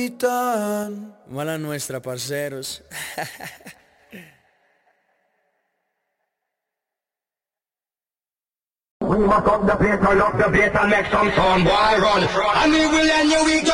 Mala nuestra, parceros. We must up the place, turn up the place and make some sound boy run. And we will end you week.